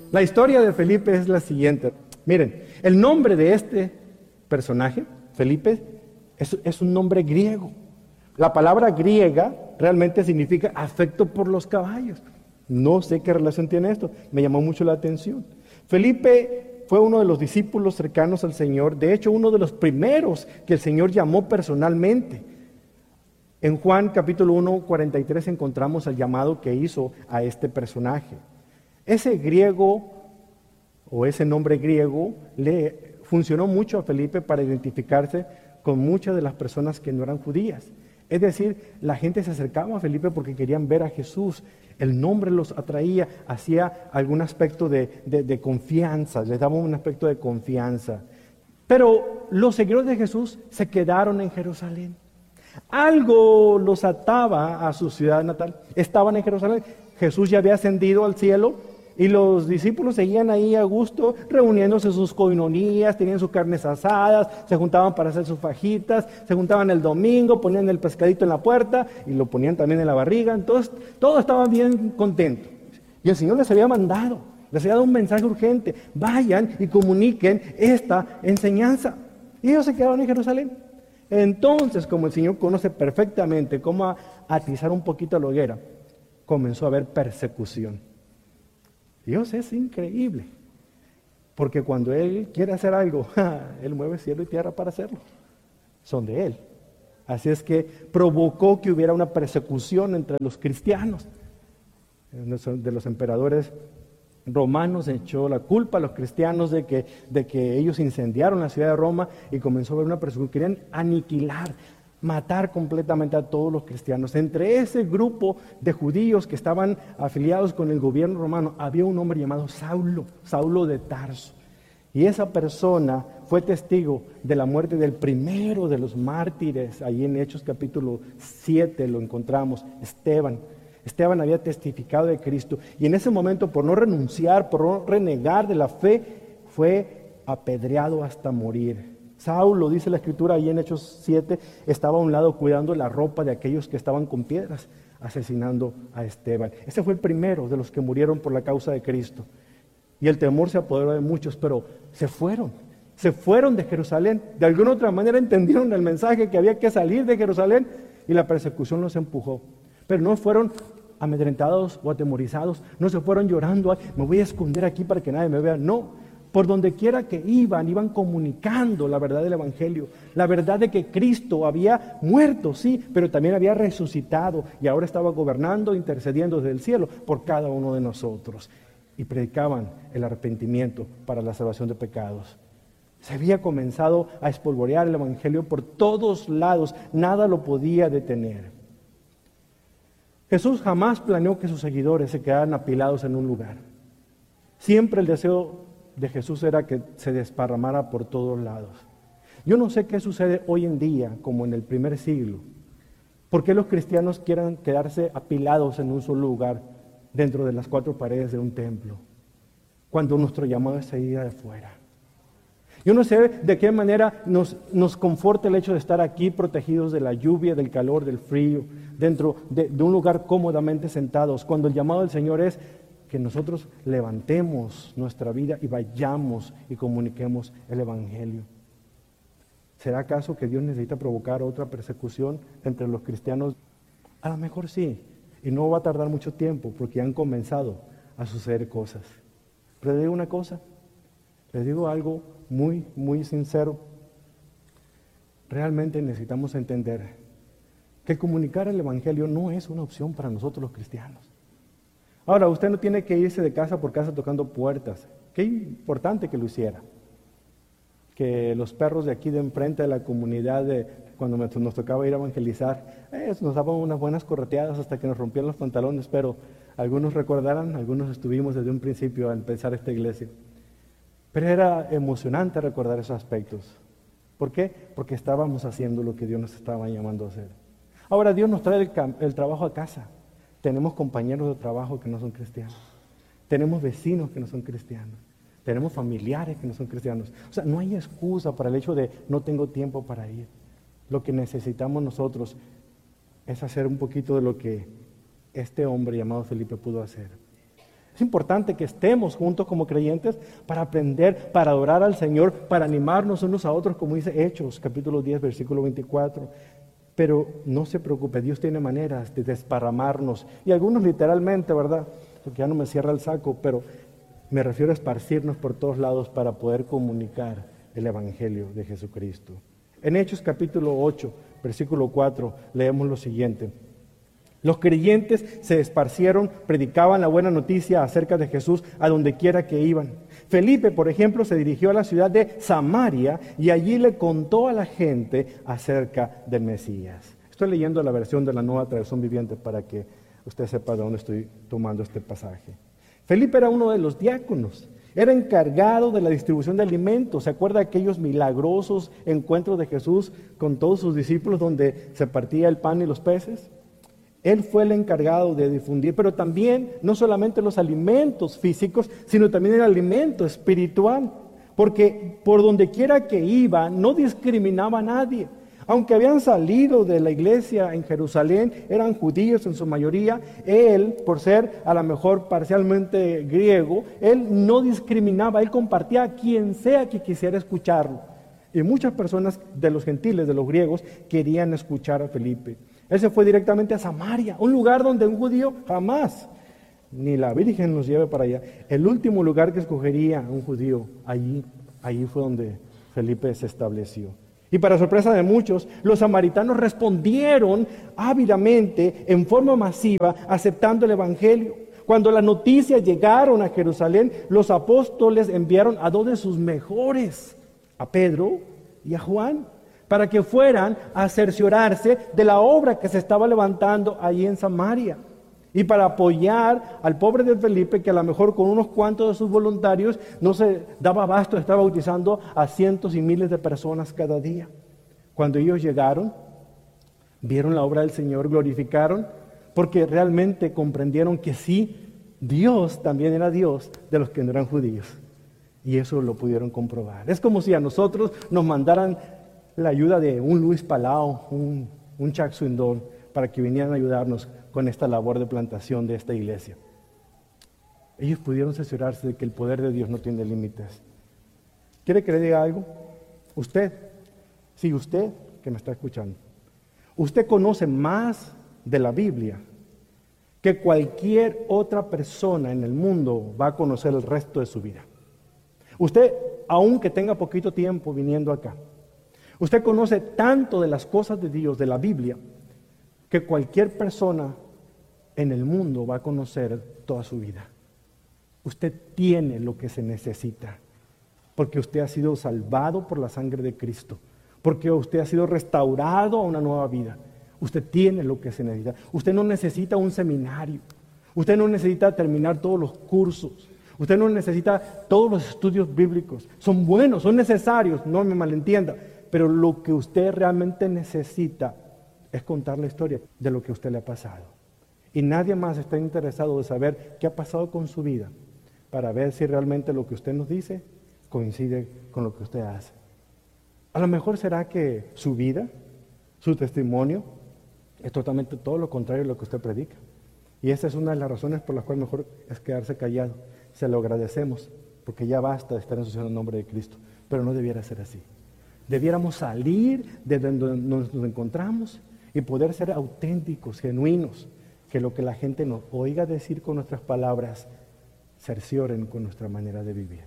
La historia de Felipe es la siguiente. Miren, el nombre de este personaje, Felipe, es un nombre griego. La palabra griega realmente significa afecto por los caballos. No sé qué relación tiene esto, me llamó mucho la atención. Felipe fue uno de los discípulos cercanos al Señor, de hecho uno de los primeros que el Señor llamó personalmente. En Juan capítulo 1, 43 encontramos el llamado que hizo a este personaje. Ese griego o ese nombre griego le funcionó mucho a Felipe para identificarse con muchas de las personas que no eran judías. Es decir, la gente se acercaba a Felipe porque querían ver a Jesús. El nombre los atraía, hacía algún aspecto de confianza, les daba un aspecto de confianza. Pero los seguidores de Jesús se quedaron en Jerusalén. Algo los ataba a su ciudad natal. Estaban en Jerusalén. Jesús ya había ascendido al cielo y los discípulos seguían ahí a gusto, reuniéndose en sus coinonías, tenían sus carnes asadas, se juntaban para hacer sus fajitas, se juntaban el domingo, ponían el pescadito en la puerta y lo ponían también en la barriga. Entonces, todos estaban bien contentos. Y el Señor les había mandado, les había dado un mensaje urgente: vayan y comuniquen esta enseñanza. Y ellos se quedaron en Jerusalén. Entonces, como el Señor conoce perfectamente cómo atizar un poquito la hoguera, comenzó a haber persecución. Dios es increíble, porque cuando Él quiere hacer algo, Él mueve cielo y tierra para hacerlo. Son de Él. Así es que provocó que hubiera una persecución entre los cristianos. De los emperadores romanos echó la culpa a los cristianos de que ellos incendiaron la ciudad de Roma y comenzó a haber una persecución. Querían aniquilar, matar completamente a todos los cristianos. Entre ese grupo de judíos que estaban afiliados con el gobierno romano, había un hombre llamado Saulo de Tarso. Y esa persona fue testigo de la muerte del primero de los mártires. Allí en Hechos capítulo 7 lo encontramos, Esteban. Esteban había testificado de Cristo y en ese momento, por no renunciar, por no renegar de la fe, fue apedreado hasta morir. Saulo, dice la Escritura ahí en Hechos 7, estaba a un lado cuidando la ropa de aquellos que estaban con piedras, asesinando a Esteban. Ese fue el primero de los que murieron por la causa de Cristo. Y el temor se apoderó de muchos, pero se fueron de Jerusalén. De alguna otra manera entendieron el mensaje que había que salir de Jerusalén y la persecución los empujó. Pero no fueron amedrentados o atemorizados, no se fueron llorando: ay, me voy a esconder aquí para que nadie me vea. No, por donde quiera que iban comunicando la verdad del Evangelio, la verdad de que Cristo había muerto, sí, pero también había resucitado y ahora estaba gobernando, intercediendo desde el cielo por cada uno de nosotros. Y predicaban el arrepentimiento para la salvación de pecados. Se había comenzado a espolvorear el Evangelio por todos lados, nada lo podía detener. Jesús jamás planeó que sus seguidores se quedaran apilados en un lugar. Siempre el deseo de Jesús era que se desparramara por todos lados. Yo no sé qué sucede hoy en día, como en el primer siglo. ¿Por qué los cristianos quieran quedarse apilados en un solo lugar dentro de las cuatro paredes de un templo, cuando nuestro llamado es salir de afuera? Yo no sé de qué manera nos conforta el hecho de estar aquí protegidos de la lluvia, del calor, del frío, dentro de un lugar cómodamente sentados, cuando el llamado del Señor es que nosotros levantemos nuestra vida y vayamos y comuniquemos el Evangelio. ¿Será acaso que Dios necesita provocar otra persecución entre los cristianos? A lo mejor sí, y no va a tardar mucho tiempo porque han comenzado a suceder cosas. Pero les digo una cosa, les digo algo muy, muy sincero. Realmente necesitamos entender que comunicar el Evangelio no es una opción para nosotros los cristianos. Ahora, usted no tiene que irse de casa por casa tocando puertas. Qué importante que lo hiciera. Que los perros de aquí de enfrente de la comunidad, cuando nos tocaba ir a evangelizar, nos daban unas buenas correteadas hasta que nos rompían los pantalones, pero algunos recordarán, algunos estuvimos desde un principio a empezar esta iglesia. Pero era emocionante recordar esos aspectos. ¿Por qué? Porque estábamos haciendo lo que Dios nos estaba llamando a hacer. Ahora Dios nos trae el trabajo a casa. Tenemos compañeros de trabajo que no son cristianos. Tenemos vecinos que no son cristianos. Tenemos familiares que no son cristianos. O sea, no hay excusa para el hecho de no tengo tiempo para ir. Lo que necesitamos nosotros es hacer un poquito de lo que este hombre llamado Felipe pudo hacer. Es importante que estemos juntos como creyentes para aprender, para adorar al Señor, para animarnos unos a otros, como dice Hechos, capítulo 10, versículo 24. Pero no se preocupe, Dios tiene maneras de desparramarnos. Y algunos literalmente, ¿verdad? Porque ya no me cierra el saco, pero me refiero a esparcirnos por todos lados para poder comunicar el Evangelio de Jesucristo. En Hechos capítulo 8, versículo 4, leemos lo siguiente. Los creyentes se esparcieron, predicaban la buena noticia acerca de Jesús a donde quiera que iban. Felipe, por ejemplo, se dirigió a la ciudad de Samaria y allí le contó a la gente acerca del Mesías. Estoy leyendo la versión de la Nueva Traducción Viviente para que usted sepa de dónde estoy tomando este pasaje. Felipe era uno de los diáconos. Era encargado de la distribución de alimentos. ¿Se acuerda de aquellos milagrosos encuentros de Jesús con todos sus discípulos donde se partía el pan y los peces? Él fue el encargado de difundir, pero también no solamente los alimentos físicos, sino también el alimento espiritual. Porque por donde quiera que iba, no discriminaba a nadie. Aunque habían salido de la iglesia en Jerusalén, eran judíos en su mayoría, él, por ser a lo mejor parcialmente griego, él no discriminaba, él compartía a quien sea que quisiera escucharlo. Y muchas personas de los gentiles, de los griegos, querían escuchar a Felipe. Él se fue directamente a Samaria, un lugar donde un judío jamás, ni la Virgen los lleve para allá. El último lugar que escogería un judío, allí fue donde Felipe se estableció. Y para sorpresa de muchos, los samaritanos respondieron ávidamente, en forma masiva, aceptando el Evangelio. Cuando las noticias llegaron a Jerusalén, los apóstoles enviaron a dos de sus mejores, a Pedro y a Juan, para que fueran a cerciorarse de la obra que se estaba levantando allí en Samaria. Y para apoyar al pobre de Felipe, que a lo mejor con unos cuantos de sus voluntarios no se daba abasto, estaba bautizando a cientos y miles de personas cada día. Cuando ellos llegaron, vieron la obra del Señor, glorificaron, porque realmente comprendieron que sí, Dios también era Dios de los que no eran judíos. Y eso lo pudieron comprobar. Es como si a nosotros nos mandaran la ayuda de un Luis Palau, un Chuck Swindoll, para que vinieran a ayudarnos con esta labor de plantación de esta iglesia. Ellos pudieron cerciorarse de que el poder de Dios no tiene límites. ¿Quiere que le diga algo? Usted que me está escuchando, usted conoce más de la Biblia que cualquier otra persona en el mundo va a conocer el resto de su vida. Usted, aunque tenga poquito tiempo viniendo acá, usted conoce tanto de las cosas de Dios, de la Biblia, que cualquier persona en el mundo va a conocer toda su vida. Usted tiene lo que se necesita, porque usted ha sido salvado por la sangre de Cristo, porque usted ha sido restaurado a una nueva vida. Usted tiene lo que se necesita. Usted no necesita un seminario, usted no necesita terminar todos los cursos, usted no necesita todos los estudios bíblicos. Son buenos, son necesarios, no me malentienda, pero lo que usted realmente necesita es contar la historia de lo que a usted le ha pasado. Y nadie más está interesado de saber qué ha pasado con su vida para ver si realmente lo que usted nos dice coincide con lo que usted hace. A lo mejor será que su vida, su testimonio, es totalmente todo lo contrario de lo que usted predica. Y esa es una de las razones por las cuales mejor es quedarse callado. Se lo agradecemos, porque ya basta de estar ensuciando el nombre de Cristo. Pero no debiera ser así. Debiéramos salir de donde nos encontramos y poder ser auténticos, genuinos, que lo que la gente nos oiga decir con nuestras palabras cercioren con nuestra manera de vivir.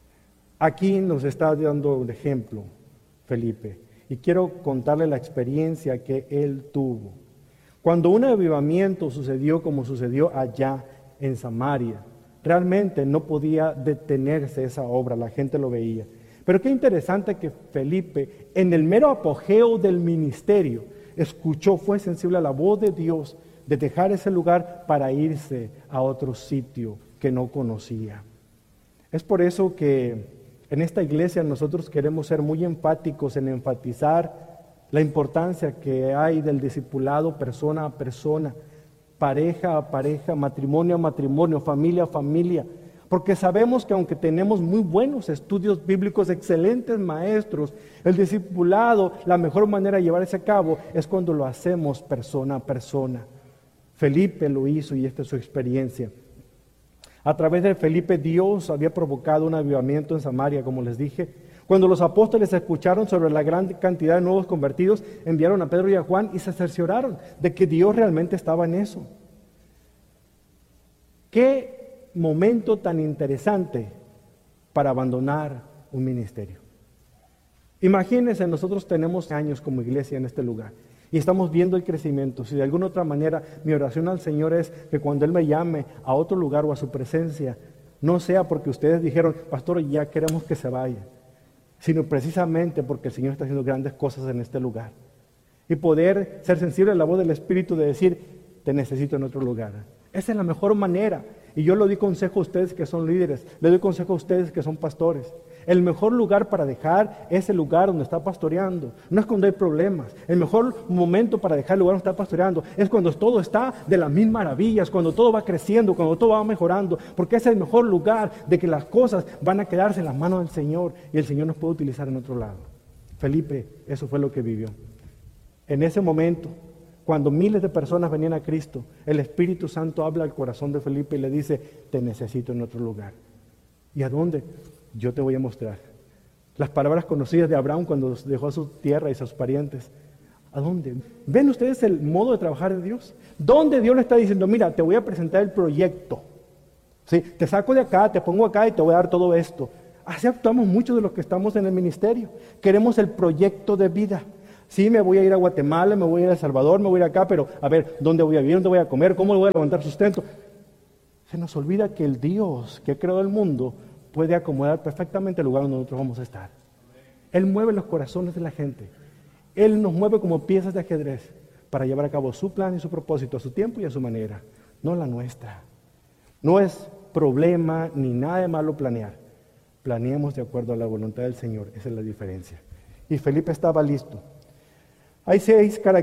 Aquí nos está dando un ejemplo Felipe, y quiero contarle la experiencia que él tuvo. Cuando un avivamiento sucedió como sucedió allá en Samaria, realmente no podía detenerse esa obra, la gente lo veía. Pero qué interesante que Felipe, en el mero apogeo del ministerio, escuchó, fue sensible a la voz de Dios de dejar ese lugar para irse a otro sitio que no conocía. Es por eso que en esta iglesia nosotros queremos ser muy enfáticos en enfatizar la importancia que hay del discipulado persona a persona, pareja a pareja, matrimonio a matrimonio, familia a familia, porque sabemos que aunque tenemos muy buenos estudios bíblicos, excelentes maestros, el discipulado, la mejor manera de llevarse a cabo es cuando lo hacemos persona a persona. Felipe lo hizo y esta es su experiencia. A través de Felipe, Dios había provocado un avivamiento en Samaria, como les dije. Cuando los apóstoles escucharon sobre la gran cantidad de nuevos convertidos, enviaron a Pedro y a Juan y se cercioraron de que Dios realmente estaba en eso. Qué momento tan interesante para abandonar un ministerio. Imagínense, nosotros tenemos años como iglesia en este lugar y estamos viendo el crecimiento. Si de alguna otra manera mi oración al Señor es que cuando Él me llame a otro lugar o a su presencia, no sea porque ustedes dijeron, pastor, ya queremos que se vaya, sino precisamente porque el Señor está haciendo grandes cosas en este lugar. Y poder ser sensible a la voz del Espíritu de decir, te necesito en otro lugar. Esa es la mejor manera. Y yo le doy consejo a ustedes que son líderes, le doy consejo a ustedes que son pastores. El mejor lugar para dejar es el lugar donde está pastoreando. No es cuando hay problemas. El mejor momento para dejar el lugar donde está pastoreando es cuando todo está de las mil maravillas, cuando todo va creciendo, cuando todo va mejorando. Porque es el mejor lugar de que las cosas van a quedarse en las manos del Señor y el Señor nos puede utilizar en otro lado. Felipe, eso fue lo que vivió. En ese momento, cuando miles de personas venían a Cristo, el Espíritu Santo habla al corazón de Felipe y le dice, te necesito en otro lugar. ¿Y a dónde? Yo te voy a mostrar. Las palabras conocidas de Abraham cuando dejó a su tierra y a sus parientes. ¿A dónde? ¿Ven ustedes el modo de trabajar de Dios? ¿Dónde Dios le está diciendo, mira, te voy a presentar el proyecto? ¿Sí? Te saco de acá, te pongo acá y te voy a dar todo esto. Así actuamos muchos de los que estamos en el ministerio. Queremos el proyecto de vida. Sí, me voy a ir a Guatemala, me voy a ir a El Salvador, me voy a ir acá, pero a ver, ¿dónde voy a vivir? ¿Dónde voy a comer? ¿Cómo le voy a levantar sustento? Se nos olvida que el Dios que creó el mundo puede acomodar perfectamente el lugar donde nosotros vamos a estar. Él mueve los corazones de la gente. Él nos mueve como piezas de ajedrez para llevar a cabo su plan y su propósito a su tiempo y a su manera, no la nuestra. No es problema ni nada de malo planear. Planeemos de acuerdo a la voluntad del Señor. Esa es la diferencia. Y Felipe estaba listo. Hay 6 características